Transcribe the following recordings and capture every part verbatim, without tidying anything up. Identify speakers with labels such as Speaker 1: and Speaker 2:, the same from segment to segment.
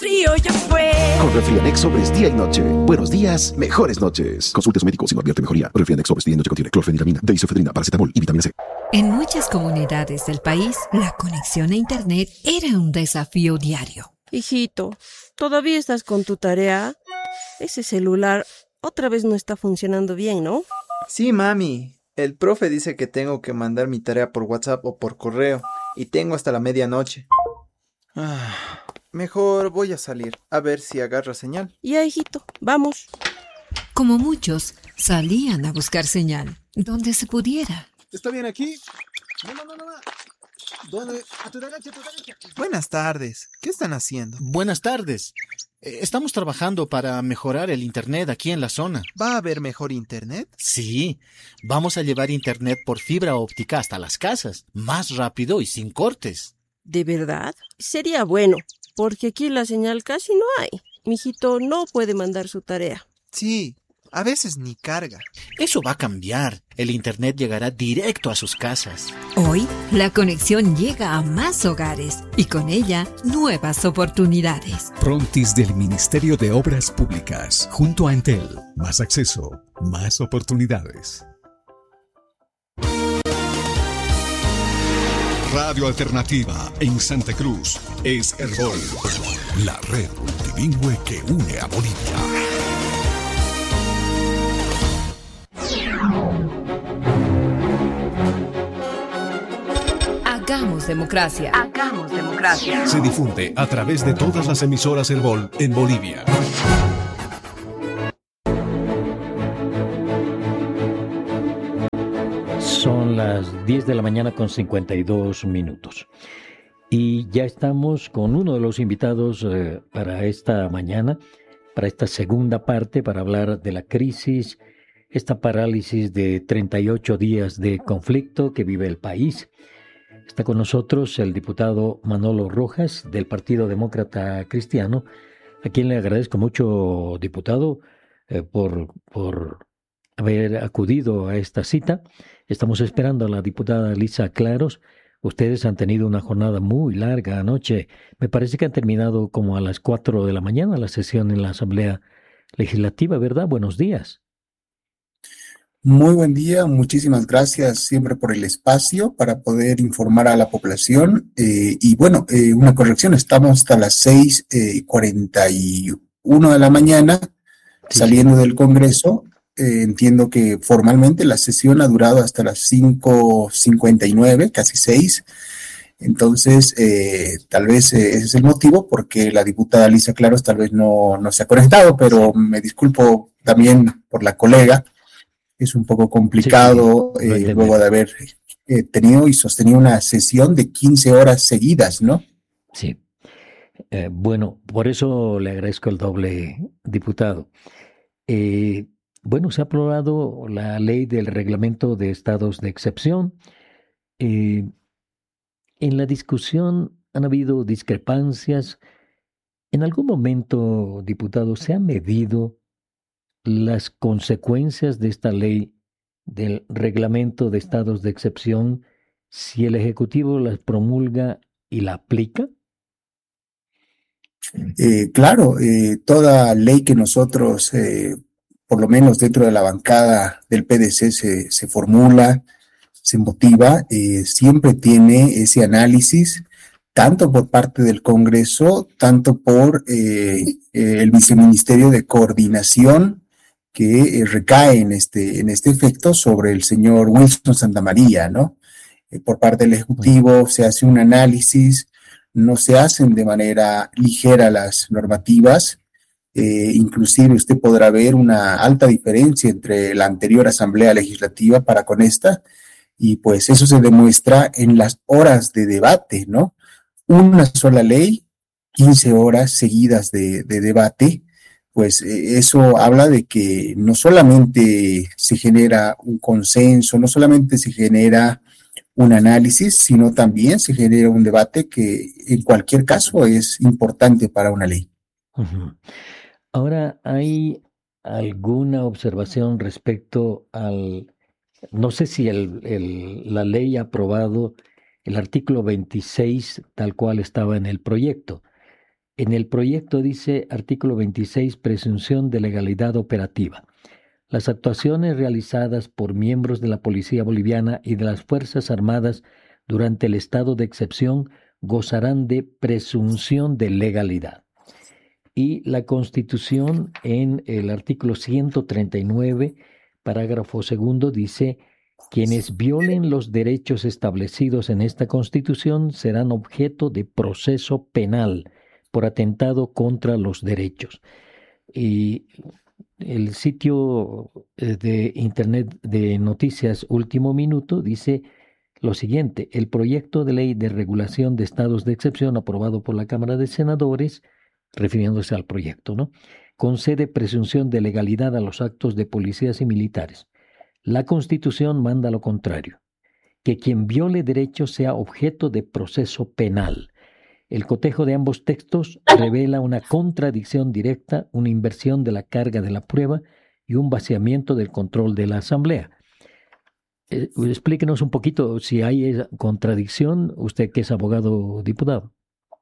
Speaker 1: resfrío ya fue.
Speaker 2: Con Refrianex sobres día y noche. Buenos días, mejores noches. Consulte a su médico si no advierte mejoría. Refrianex sobres día y noche contiene clorfeniramina, deisofedrina, paracetamol y vitamina C.
Speaker 3: En muchas comunidades del país, la conexión a Internet era un desafío diario.
Speaker 4: Hijito, ¿todavía estás con tu tarea? Ese celular otra vez no está funcionando bien, ¿no?
Speaker 5: Sí, mami. El profe dice que tengo que mandar mi tarea por WhatsApp o por correo y tengo hasta la medianoche. Ah, mejor voy a salir a ver si agarra señal.
Speaker 4: Ya, hijito, vamos.
Speaker 3: Como muchos, salían a buscar señal, donde se pudiera.
Speaker 6: ¿Está bien aquí? No, no, no, no. ¿Dónde? A tu derecha, a tu derecha.
Speaker 5: Buenas tardes. ¿Qué están haciendo?
Speaker 7: Buenas tardes. Eh, Estamos trabajando para mejorar el internet aquí en la zona.
Speaker 5: ¿Va a haber mejor internet?
Speaker 7: Sí, vamos a llevar internet por fibra óptica hasta las casas, más rápido y sin cortes.
Speaker 4: ¿De verdad? Sería bueno, porque aquí la señal casi no hay. Mijito no puede mandar su tarea.
Speaker 5: Sí, a veces ni carga.
Speaker 7: Eso va a cambiar. El internet llegará directo a sus casas.
Speaker 3: Hoy, la conexión llega a más hogares y con ella, nuevas oportunidades.
Speaker 8: Frontis del Ministerio de Obras Públicas, junto a Entel. Más acceso, más oportunidades. Radio Alternativa en Santa Cruz es Herbol, la red multilingüe que une a Bolivia.
Speaker 3: Hagamos democracia.
Speaker 1: Hagamos democracia.
Speaker 8: Se difunde a través de todas las emisoras Herbol en Bolivia.
Speaker 9: Son las diez de la mañana con cincuenta y dos minutos. Y ya estamos con uno de los invitados eh, para esta mañana, para esta segunda parte, para hablar de la crisis, esta parálisis de treinta y ocho días de conflicto que vive el país. Está con nosotros el diputado Manolo Rojas del Partido Demócrata Cristiano, a quien le agradezco mucho, diputado, eh, por, por haber acudido a esta cita. Estamos esperando a la diputada Lisa Claros. Ustedes han tenido una jornada muy larga anoche. Me parece que han terminado como a las cuatro de la mañana la sesión en la Asamblea Legislativa, ¿verdad? Buenos días.
Speaker 10: Muy buen día, muchísimas gracias siempre por el espacio para poder informar a la población. Eh, y bueno, eh, una corrección, estamos hasta las seis cuarenta y uno de la mañana sí, saliendo del Congreso. Eh, entiendo que formalmente la sesión ha durado hasta las cinco cincuenta y nueve, casi seis. Entonces, eh, tal vez eh, ese es el motivo porque la diputada Lisa Claros tal vez no, no se ha conectado, pero me disculpo también por la colega. Es un poco complicado sí, sí, eh, luego de haber eh, tenido y sostenido una sesión de quince horas seguidas, ¿no?
Speaker 9: Sí. Eh, bueno, por eso le agradezco el doble, diputado. Eh, bueno, se ha aprobado la ley del reglamento de estados de excepción. Eh, en la discusión han habido discrepancias. ¿En algún momento, diputado, se ha medido las consecuencias de esta ley del reglamento de estados de excepción si el Ejecutivo las promulga y la aplica?
Speaker 10: Eh, claro, eh, toda ley que nosotros, eh, por lo menos dentro de la bancada del P D C, se, se formula, se motiva, eh, siempre tiene ese análisis, tanto por parte del Congreso, tanto por eh, el Viceministerio de Coordinación, que eh, recae en este, en este efecto sobre el señor Wilson Santamaría, ¿no? Eh, por parte del Ejecutivo se hace un análisis, no se hacen de manera ligera las normativas, eh, inclusive usted podrá ver una alta diferencia entre la anterior Asamblea Legislativa para con esta, y pues eso se demuestra en las horas de debate, ¿no? Una sola ley, quince horas seguidas de, de debate, pues eh, eso habla de que no solamente se genera un consenso, no solamente se genera un análisis, sino también se genera un debate que en cualquier caso es importante para una ley.
Speaker 9: Uh-huh. Ahora, ¿hay alguna observación respecto al, no sé si el, el, la ley ha aprobado el artículo veintiséis tal cual estaba en el proyecto? En el proyecto dice, artículo veintiséis, presunción de legalidad operativa. Las actuaciones realizadas por miembros de la Policía Boliviana y de las Fuerzas Armadas durante el estado de excepción gozarán de presunción de legalidad. Y la Constitución, en el artículo ciento treinta y nueve, parágrafo segundo, dice: quienes violen los derechos establecidos en esta Constitución serán objeto de proceso penal por atentado contra los derechos. Y el sitio de internet de noticias Último Minuto dice lo siguiente: el proyecto de ley de regulación de estados de excepción aprobado por la Cámara de Senadores, refiriéndose al proyecto, ¿no?, concede presunción de legalidad a los actos de policías y militares. La Constitución manda lo contrario, que quien viole derechos sea objeto de proceso penal. El cotejo de ambos textos revela una contradicción directa, una inversión de la carga de la prueba y un vaciamiento del control de la Asamblea. Eh, explíquenos un poquito si hay esa contradicción, usted que es abogado diputado.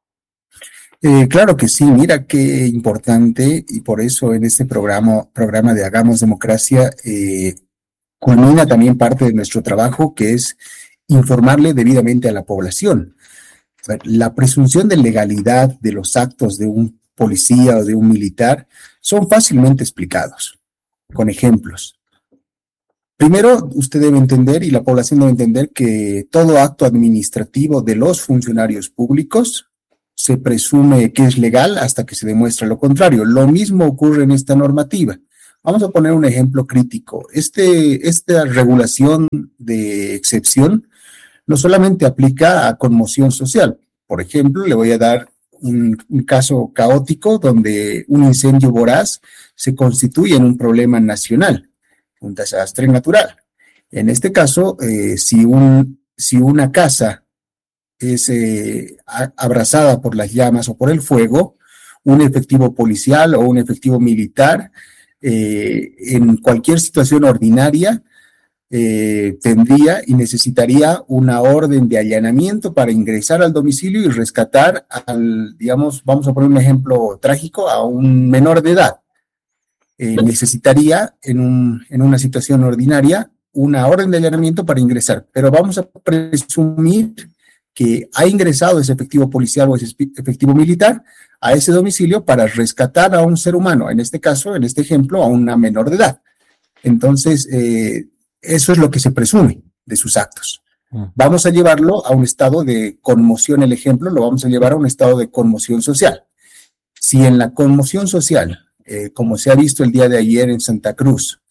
Speaker 10: Eh, claro que sí, mira qué importante, y por eso en este programa, programa de Hagamos Democracia, eh, culmina también parte de nuestro trabajo, que es informarle debidamente a la población. La presunción de legalidad de los actos de un policía o de un militar son fácilmente explicados, con ejemplos. Primero, usted debe entender, y la población debe entender, que todo acto administrativo de los funcionarios públicos se presume que es legal hasta que se demuestre lo contrario. Lo mismo ocurre en esta normativa. Vamos a poner un ejemplo crítico. Este, esta regulación de excepción no solamente aplica a conmoción social. Por ejemplo, le voy a dar un, un caso caótico donde un incendio voraz se constituye en un problema nacional, un desastre natural. En este caso, eh, si, un, si una casa es eh, abrazada por las llamas o por el fuego, un efectivo policial o un efectivo militar, eh, en cualquier situación ordinaria, eh, tendría y necesitaría una orden de allanamiento para ingresar al domicilio y rescatar al, digamos, vamos a poner un ejemplo trágico, a un menor de edad. Eh, necesitaría en, un, en una situación ordinaria una orden de allanamiento para ingresar, pero vamos a presumir que ha ingresado ese efectivo policial o ese efectivo militar a ese domicilio para rescatar a un ser humano, en este caso, en este ejemplo, a una menor de edad. Entonces, eh, eso es lo que se presume de sus actos. Vamos a llevarlo a un estado de conmoción, el ejemplo, lo vamos a llevar a un estado de conmoción social. Si en la conmoción social, eh, como se ha visto el día de ayer en Santa Cruz,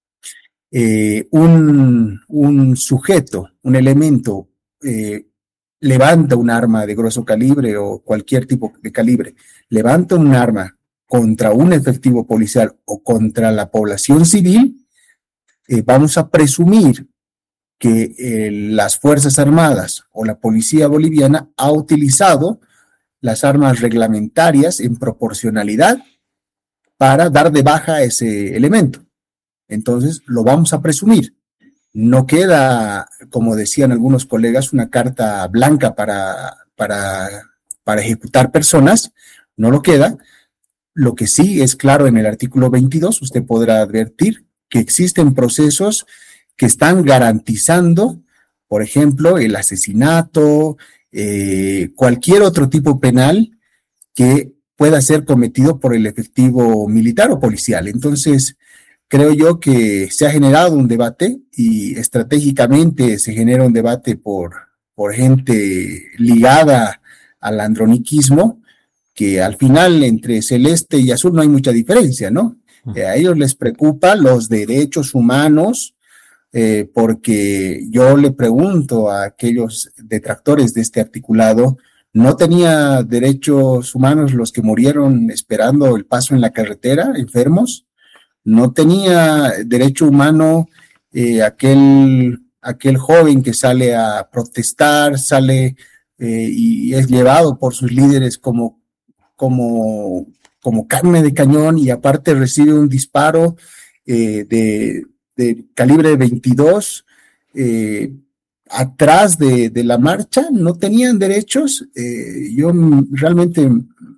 Speaker 10: eh, un, un sujeto, un elemento, eh, levanta un arma de grueso calibre o cualquier tipo de calibre, levanta un arma contra un efectivo policial o contra la población civil, eh, vamos a presumir que eh, las Fuerzas Armadas o la Policía Boliviana ha utilizado las armas reglamentarias en proporcionalidad para dar de baja a ese elemento. Entonces, lo vamos a presumir. No queda, como decían algunos colegas, una carta blanca para, para, para ejecutar personas, no lo queda. Lo que sí es claro en el artículo veintidós, usted podrá advertir que existen procesos que están garantizando, por ejemplo, el asesinato, eh, cualquier otro tipo penal que pueda ser cometido por el efectivo militar o policial. Entonces, creo yo que se ha generado un debate y estratégicamente se genera un debate por, por gente ligada al androniquismo, que al final entre celeste y azul no hay mucha diferencia, ¿no? Eh, a ellos les preocupa los derechos humanos, eh, porque yo le pregunto a aquellos detractores de este articulado, ¿no tenía derechos humanos los que murieron esperando el paso en la carretera, enfermos? ¿No tenía derecho humano eh, aquel, aquel joven que sale a protestar, sale eh, y es llevado por sus líderes como, como, como carne de cañón y aparte recibe un disparo eh, de, de calibre veintidós eh, atrás de, de la marcha? ¿No tenían derechos? Eh, yo realmente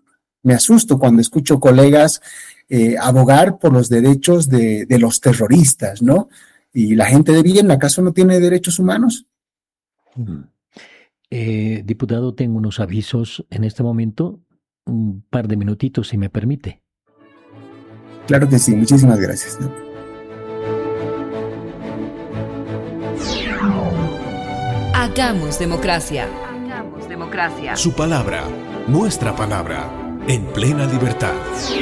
Speaker 10: me asusto cuando escucho colegas eh, abogar por los derechos de, de los terroristas, ¿no? ¿Y la gente de bien, acaso no tiene derechos humanos?
Speaker 9: Mm. Eh, diputado, tengo unos avisos en este momento, un par de minutitos, si me permite.
Speaker 10: Claro que sí, muchísimas gracias.
Speaker 3: Hagamos democracia.
Speaker 1: Hagamos democracia.
Speaker 8: Su palabra, nuestra palabra, en plena libertad.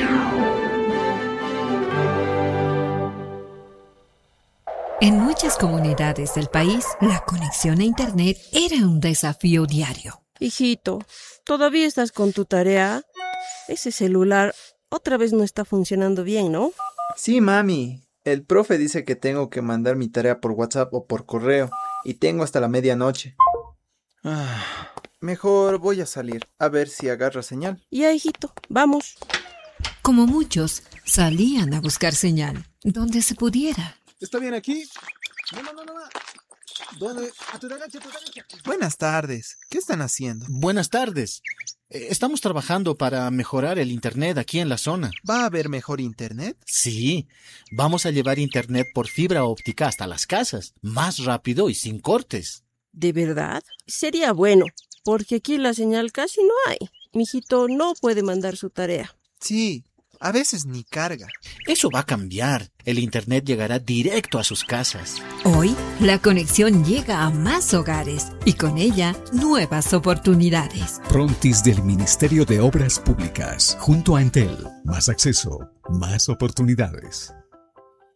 Speaker 3: En muchas comunidades del país, la conexión a Internet era un desafío diario.
Speaker 4: Hijito, ¿todavía estás con tu tarea? Ese celular otra vez no está funcionando bien, ¿no?
Speaker 5: Sí, mami. El profe dice que tengo que mandar mi tarea por WhatsApp o por correo. Y tengo hasta la medianoche. Ah, mejor voy a salir, a ver si agarra señal.
Speaker 4: Ya, hijito, vamos.
Speaker 3: Como muchos, salían a buscar señal, donde se pudiera.
Speaker 6: ¿Está bien aquí? No, no, no, no. ¿Dónde? A tu derecha, a tu derecha.
Speaker 5: Buenas tardes. ¿Qué están haciendo?
Speaker 7: Buenas tardes. Eh, Estamos trabajando para mejorar el internet aquí en la zona.
Speaker 5: ¿Va a haber mejor internet?
Speaker 7: Sí, vamos a llevar internet por fibra óptica hasta las casas, más rápido y sin cortes.
Speaker 4: ¿De verdad? Sería bueno, porque aquí la señal casi no hay. Mijito no puede mandar su tarea.
Speaker 5: Sí, a veces ni carga.
Speaker 7: Eso va a cambiar. El internet llegará directo a sus casas.
Speaker 3: Hoy, la conexión llega a más hogares y con ella, nuevas oportunidades.
Speaker 8: Prontis del Ministerio de Obras Públicas, junto a Entel. Más acceso, más oportunidades.